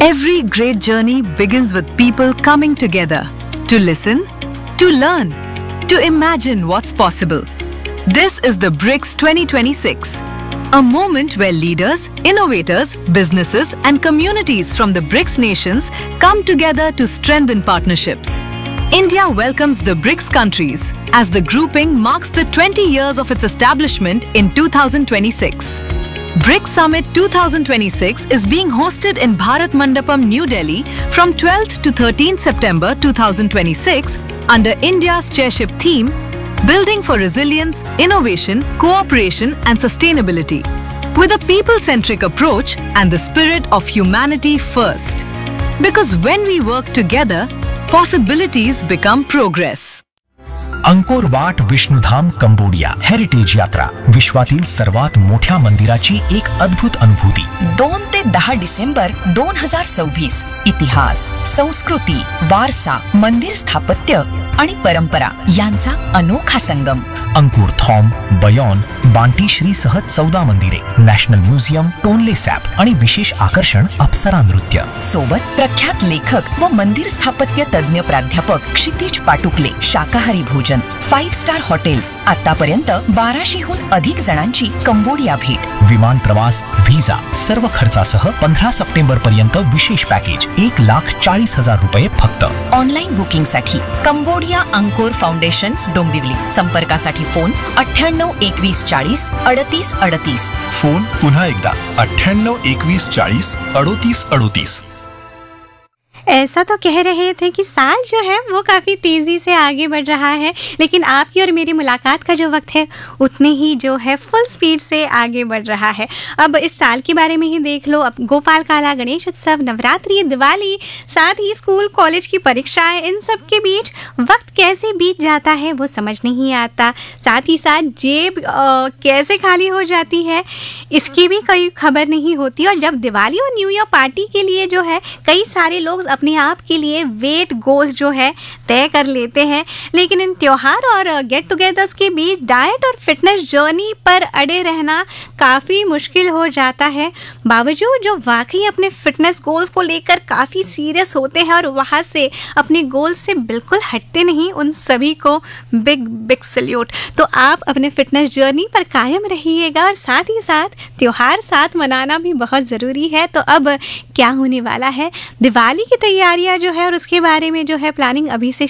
Every great journey begins with people coming together to listen, to learn, to imagine what's possible. This is the BRICS 2026, a moment where leaders, innovators, businesses and communities from the BRICS nations come together to strengthen partnerships. India welcomes the BRICS countries as the grouping marks the 20 years of its establishment in 2026. BRICS Summit 2026 is being hosted in Bharat Mandapam, New Delhi from 12th to 13th September 2026 under India's chairship theme, Building for Resilience, Innovation, Cooperation and Sustainability, with a people-centric approach and the spirit of humanity first. Because when we work together, possibilities become progress. Angkor Wat Vishnudham Cambodia heritage यात्रा, विश्वातील सर्वात मोठ्या मंदिराची एक अद्भुत अनुभूती. 2 ते 10 December 2026. इतिहास, संस्कृती, वारसा, मंदिर स्थापत्य आणि परंपरा यांचा अनोखा संगम. अंकुर थॉम, बयोन, बांटी श्री सह 14 मंदिरे, नॅशनल म्युझियम, टोनले सॅप आणि विशेष आकर्षण अप्सरा नृत्य. सोबत प्रख्यात लेखक व मंदिर स्थापत्य तज्ञ प्राध्यापक क्षितिज पाटुकले. शाकाहारी भोजन, 5 स्टार हॉटेल्स. आतापर्यंत 1200हून अधिक जणांची कंबोडिया भेट. विमान प्रवास, व्हिसा सर्व खर्चासह 15 सप्टेंबर पर्यंत विशेष पॅकेज 1,40,000 रुपये फक्त. ऑनलाईन बुकिंग साठी Cambodia Angkor foundation, Dombivli. संपर्कासाठी phone 98 21 40 38 38. Phone पुन्हा एकदा 98 21 40 38 38. ऐसा तो कह रहे थे कि साल जो है वो काफ़ी तेज़ी से आगे बढ़ रहा है, लेकिन आपकी और मेरी मुलाकात का जो वक्त है उतने ही जो है फुल स्पीड से आगे बढ़ रहा है. अब इस साल के बारे में ही देख लो. अब गोपाल काला, गणेश उत्सव, नवरात्रि, दिवाली, साथ ही स्कूल कॉलेज की परीक्षाएं, इन सब के बीच वक्त कैसे बीत जाता है वो समझ नहीं आता. साथ ही साथ जेब कैसे खाली हो जाती है इसकी भी कोई खबर नहीं होती. और जब दिवाली और न्यू ईयर पार्टी के लिए जो है कई सारे लोग अपने आप के लिए वेट गोल्स जो है तय कर लेते हैं, लेकिन इन त्योहार और गेट टुगेदर्स के बीच डाइट और फिटनेस जर्नी पर अड़े रहना काफ़ी मुश्किल हो जाता है. बावजूद जो वाकई अपने फिटनेस गोल्स को लेकर काफ़ी सीरियस होते हैं और वहाँ से अपने गोल्स से बिल्कुल हटते नहीं, उन सभी को बिग बिग सल्यूट. तो आप अपने फिटनेस जर्नी पर कायम रहिएगा और साथ ही साथ त्योहार साथ मनाना भी बहुत ज़रूरी है. तो अब क्या होने वाला है, दिवाली की तैयारियां जो है और उसके बारे में जो है प्लानिंग अभी से